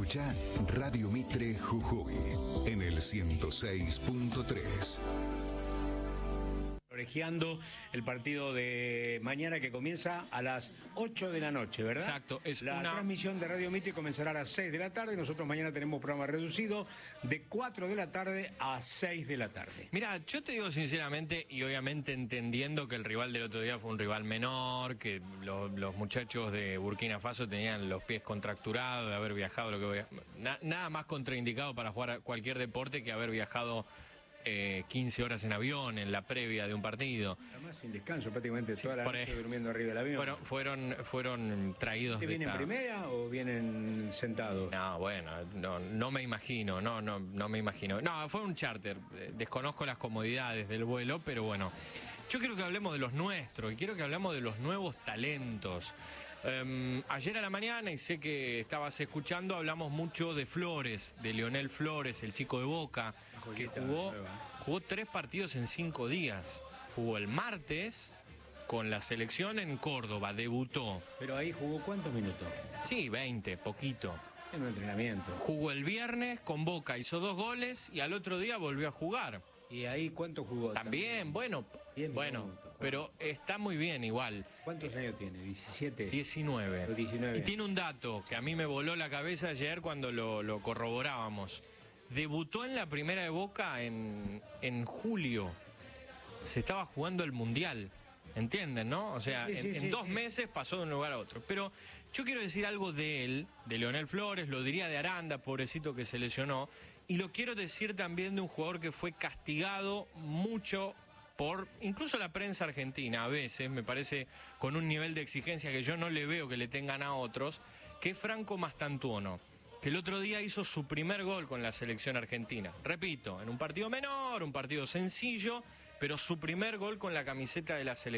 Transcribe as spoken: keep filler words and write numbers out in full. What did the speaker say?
Escucha Radio Mitre Jujuy en el ciento seis punto tres. Orejeando el partido de mañana que comienza a las ocho de la noche, ¿verdad? Exacto. Es la una... transmisión de Radio Mitre comenzará a las seis de la tarde. Nosotros mañana tenemos programa reducido de cuatro de la tarde a seis de la tarde. Mira, yo te digo sinceramente, y obviamente entendiendo que el rival del otro día fue un rival menor, que lo, los muchachos de Burkina Faso tenían los pies contracturados de haber viajado, lo que voy a... Na, nada más contraindicado para jugar a cualquier deporte que haber viajado Eh, quince horas en avión, en la previa de un partido. Además sin descanso, prácticamente Sí, toda la por noche ahí. durmiendo arriba del avión. Bueno, fueron, fueron traídos de ¿Vienen esta... primera o vienen sentados? No, bueno, no, no me imagino, no, no, no me imagino. No, fue un charter, desconozco las comodidades del vuelo, pero bueno. Yo quiero que hablemos de los nuestros y quiero que hablemos de los nuevos talentos. Um, ayer a la mañana, y sé que estabas escuchando, hablamos mucho de Flores, de Leonel Flores, el chico de Boca, que jugó, jugó tres partidos en cinco días. Jugó el martes con la selección en Córdoba, debutó. Pero ahí jugó ¿cuántos minutos? Sí, veinte, poquito. En un entrenamiento. Jugó el viernes con Boca, hizo dos goles y al otro día volvió a jugar. ¿Y ahí cuánto jugó? También, También. bueno, bueno, minutos, pero está muy bien igual. ¿Cuántos años tiene? ¿diecisiete? diecinueve. diecinueve. Y tiene un dato que a mí me voló la cabeza ayer cuando lo, lo corroborábamos. Debutó en la primera de Boca en, en julio. Se estaba jugando el Mundial. ¿Entienden, no? O sea, sí, sí, en, sí, en dos sí. meses pasó de un lugar a otro. Pero yo quiero decir algo de él, de Leonel Flores, lo diría de Aranda, pobrecito que se lesionó, y lo quiero decir también de un jugador que fue castigado mucho por incluso la prensa argentina, a veces, me parece, con un nivel de exigencia que yo no le veo que le tengan a otros, que es Franco Mastantuono, que el otro día hizo su primer gol con la selección argentina. Repito, en un partido menor, un partido sencillo, pero su primer gol con la camiseta de la selección.